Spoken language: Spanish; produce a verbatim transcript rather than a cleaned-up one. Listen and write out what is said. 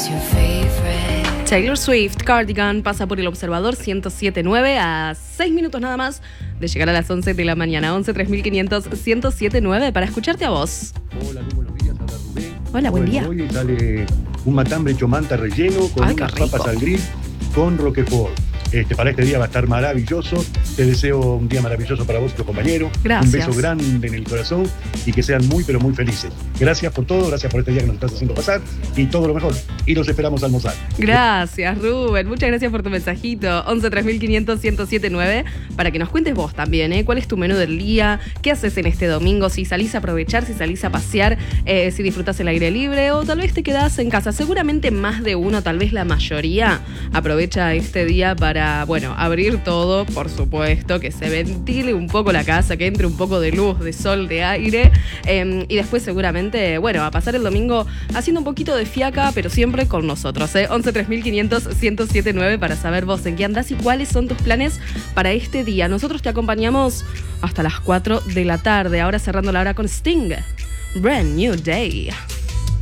Taylor Swift, Cardigan, pasa por el Observador ciento siete punto nueve a seis minutos nada más de llegar a las once de la mañana. once tres mil quinientos, ciento siete punto nueve para escucharte a vos. Hola, muy buenos días, habla Rubén. Hola, buen día. Hoy sale un matambre hecho manta relleno con Ay, unas qué rico. papas al grill con roquefort. Este, para este día va a estar maravilloso. Te deseo un día maravilloso para vos y tu compañero. Gracias. Un beso grande en el corazón y que sean muy, pero muy felices. Gracias por todo, gracias por este día que nos estás haciendo pasar y todo lo mejor. Y los esperamos a almorzar. Gracias, Rubén. Muchas gracias por tu mensajito. once tres mil quinientos, ciento siete punto nueve para que nos cuentes vos también, ¿eh? ¿Cuál es tu menú del día? ¿Qué haces en este domingo? Si salís a aprovechar, si salís a pasear, eh, si disfrutás el aire libre o tal vez te quedás en casa. Seguramente más de uno, tal vez la mayoría, aprovecha este día para, bueno, abrir todo, por supuesto, que se ventile un poco la casa, que entre un poco de luz, de sol, de aire, eh, y después seguramente, bueno, a pasar el domingo haciendo un poquito de fiaca, pero siempre con nosotros, ¿eh? once tres mil quinientos, ciento siete punto nueve para saber vos en qué andás y cuáles son tus planes para este día. Nosotros te acompañamos hasta las cuatro de la tarde, ahora cerrando la hora con Sting. Brand New Day.